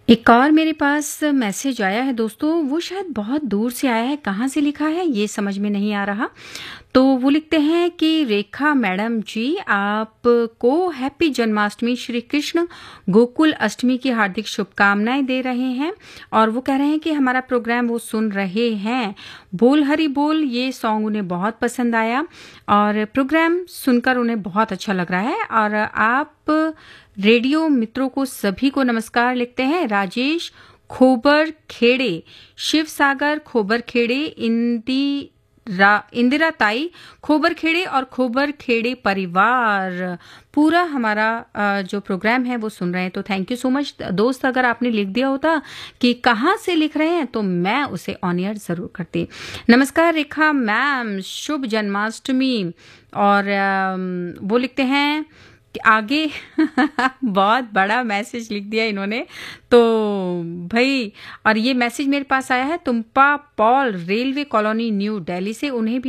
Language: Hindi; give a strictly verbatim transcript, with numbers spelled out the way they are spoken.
एक और मेरे पास मैसेज आया है दोस्तों, वो शायद बहुत दूर से आया है, कहाँ से लिखा है ये समझ में नहीं आ रहा। तो वो लिखते हैं कि रेखा मैडम जी, आपको हैप्पी जन्माष्टमी, श्री कृष्ण गोकुल अष्टमी की हार्दिक शुभकामनाएं दे रहे हैं। और वो कह रहे हैं कि हमारा प्रोग्राम वो सुन रहे हैं। बोल हरी बोल ये सॉन्ग उन्हें बहुत पसंद आया और प्रोग्राम सुनकर उन्हें बहुत अच्छा लग रहा है। और आप रेडियो मित्रों को सभी को नमस्कार लिखते हैं। राजेश खोबर खेड़े, शिव सागर खोबर खेड़े, इंदी रा, इंदिरा ताई खोबर खेड़े और खोबर खेड़े परिवार पूरा हमारा अ, जो प्रोग्राम है वो सुन रहे हैं। तो थैंक यू सो मच दोस्त। अगर आपने लिख दिया होता कि कहाँ से लिख रहे हैं तो मैं उसे ऑन एयर जरूर करती। नमस्कार रेखा मैम, शुभ जन्माष्टमी। और अम, वो लिखते हैं कि आगे बहुत बड़ा मैसेज लिख दिया इन्होंने तो भाई। और ये मैसेज मेरे पास आया है तुम्पा Paul railway colony new Delhi से। उन्हें भी